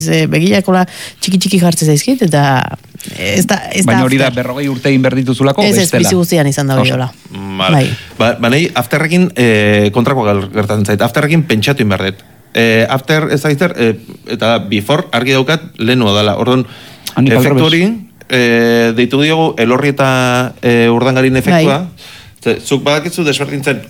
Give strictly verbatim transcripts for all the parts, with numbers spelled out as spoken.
begiakola txiki-txiki jartzen zaizkit, eta ez da... Ez Baina hori da berrogei urte inberdituzulako bestela. Ez, ez, bizi guztian izan da hori hola. Bai. Ba, nahi, afterrekin eh, kontrako gertatzen zait. Afterrekin pentsatu inberdet. Eh, after ez zaizter, eh, eta before argi daukat lehenua dela. Orduan, efektu hori, eh, deitu diogu, elorri eta eh, urdangarin efektua. Bai. Zuk badakitzu desberdintzen.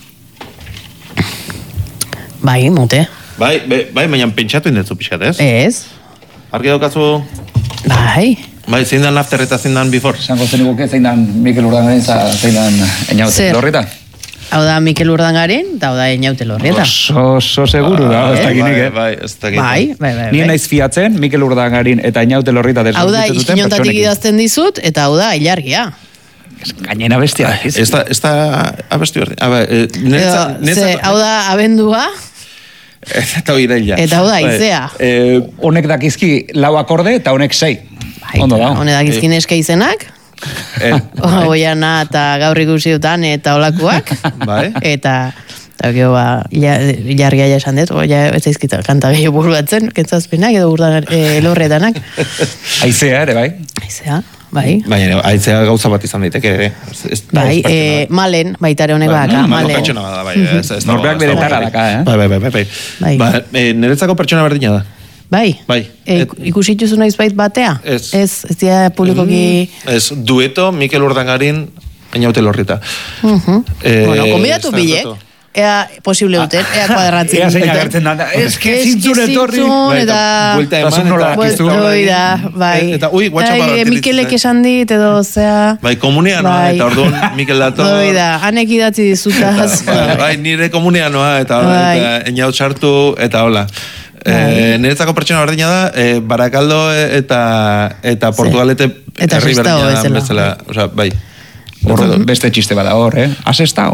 Bai, mote. Bai, be, bai, baina pentsatu indetzu pixkat, ez? Ez. Argi daukatzu... Bai. Bai, zein dan after eta zein dan before? Zango zen iguke zein dan Mikel Urdangarin, zein dan Eñaute Lorrieta? Hau da Mikel Urdangarin, eta hau da Eñaute Lorrieta. Oso, oso seguru da, ez dakinik, eh? Bai, ez dakinik. Bai, bai, bai. Nien naiz fiatzen, Mikel Urdangarin eta Eñaute Lorrieta desberdintzen duten pertsonekin. Hau da, ikinontatik idazten dizut, eta hau da, ilargia. Gainera bestia. Ez da abesti berdi. Hau da, abendua. Eta hori iraila. Eta hau da, izea. Honek dakizki lau akorde eta honek sei. Ondo da. Honek dakizki neska izenak. Oiana eta gaur ikusi dutan eta olakuak. Eta... Eta gero ba, ilargia ja esan dut, ja ez zaizkita kanta gehiago buruatzen, kentzazpenak edo elorretanak. Aizea ere, bai? Aizea, bai. Baina, aizea gauza bat izan daiteke, ere. Bai, malen, baitare honek baka, malen. Pertsona bada, bai. Norbeak beretara daka, eh? Bai, bai, bai, bai. Niretzako pertsona berdina da. Bai? Bai. Ikusituzu noiz bait batea? Ez. Ez, ez dira publikoki... Ez, dueto Mikel Urdangarin, Eñaute Lorrieta. Bueno, konbidatu bilek. Ea posible duten, ea kuadratzen. Ea zein agertzen da, ez que zintzun etorri. Eta... Buelta eman eta... Buelta, bai. Eta, ui, guatxapa bat. Mikelek esan dit, edo, zea... Bai, komunea noa, eta orduan Mikel dator. Bai da, hanek idatzi dizutaz. Bai, nire komunea noa, eta Eñaut sartu, eta hola. Niretzako pertsona berdina da, Barakaldo eta Portugalete herri berdina da bezala. Osa, bai. Beste txiste bada hor, eh? Has estao?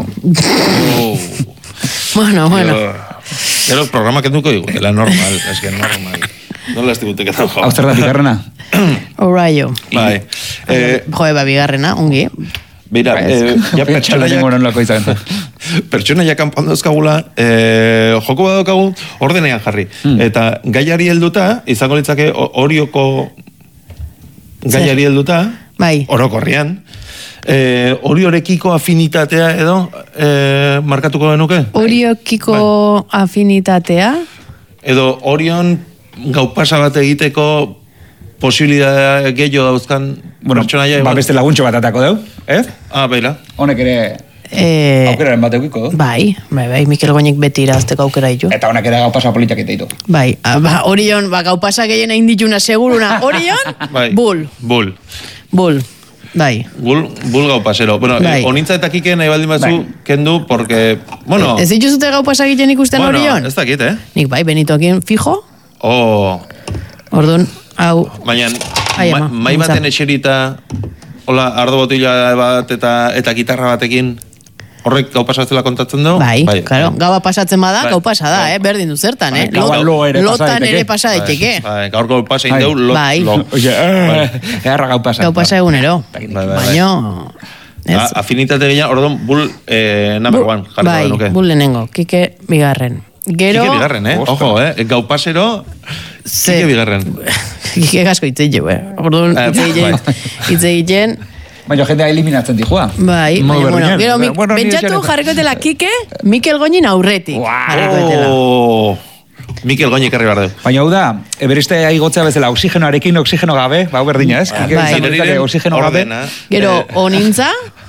Bueno, bueno. Gero programa kenduko digutela, normal, es que normal. No las digute que hau zer da bigarrena? Oraio. Bai. Joe, ba, bigarrena, ongi. Beira, ja pertsona ja... Pertsona ja kanpoan dauzkagula, joko badaukagu ordenean jarri. Eta gaiari helduta, izango litzake Orioko gaiari helduta, orokorrian, Oriorekiko afinitatea edo markatuko genuke? Oriokiko afinitatea? Edo Orion gaupasa bat egiteko posibilidad gehiago dauzkan pertsonaia egon? Ba, beste laguntxo bat atako deu, ez? Ah, beira. Honek ere aukeraren bat eukiko, du? Bai, bai, bai, Mikel Goñek beti irazteko aukera ditu. Eta honek ere gaupasa politak eta ditu. Bai, Orion, gaupasa gehien egin dituna seguruna. Orion, bul. Bul. Bul. Bai. Bul, bul gau pasero. Bueno, bai. eh, onintza eta kike nahi baldin batzu bai. Kendu, porque, bueno... Ez dituzute gau pasagiten ikusten bueno, Orion? Ez dakit, eh? Nik bai, Benitoekin fijo. Oh. Orduan, hau... Baina, ma, mai baten eserita, hola, ardo botila bat eta, eta gitarra batekin... Horrek gau pasatzela kontatzen du? Bai, bai, claro. Bai. Gaua pasatzen bada, bai. Gau pasa da, eh? Berdin du zertan, eh? Gaua lo ere pasa daiteke. Lotan ere pasa daiteke. Bai, gaur gau pasa indeu, lot. Bai. Oye, eharra gau pasa. Gau pasa egunero. Bai, bai, bai. Baina... Afinitate gina, orduan, bul number one. Bai, bul lehenengo. Kike bigarren. Gero... Kike bigarren, eh? Ojo, eh? Gau pasero... Kike bigarren. Kike gasko itzeile, eh? Orduan, itzeile... Baina jendea eliminatzen dijua. Bai, baina, bueno, gero, bueno, bentsatu jarrikoetela Kike, Mikel Goñin aurretik. Wow. Mikel Goñi karri barde. Baina hau da, eberiste aigotzea bezala, oxigenoarekin, oxigeno gabe, bau berdina, ez? Kike bai. Izan oxigeno gabe. Gero, onintza.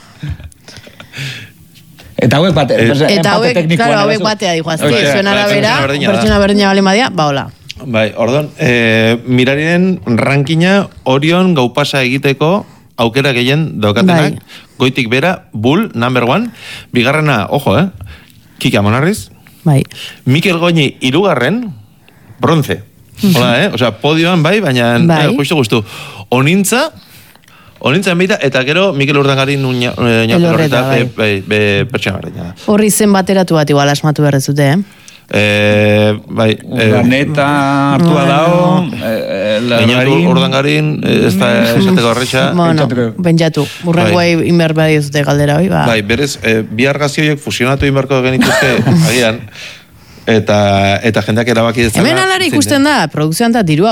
Eta hauek bate, eta hauek, claro, hauek batea dihuazti. Zuen arabera, pertsona berdina bale madia, ba, hola. Bai, orduan, mirarien rankina Orion gaupasa egiteko aukera gehien daukatenak, bai. Goitik bera, Bull, number one, bigarrena, ojo, eh, Kike Amonarriz, bai. Mikel Goñi irugarren, bronce, hola, eh, osea, podioan bai, baina, bai. eh, justu guztu, onintza, onintza enbita, eta gero Mikel Urdangarin Elorreta, bai, pertsona berdina. Horri zen bateratu bat igual asmatu berrezute, eh? Eh, bai, Urdaneta hartua dao, Eñaut Urdangarin, ez da esateko horretxa. Bueno, bentsatu, burrengoa inber bai ez dute galdera hoi, ba. Bai, berez, bi argazioiek fusionatu inberko genituzke, agian, eta, eta jendeak erabaki dezala... Hemen alari ikusten da, produkzioan da dirua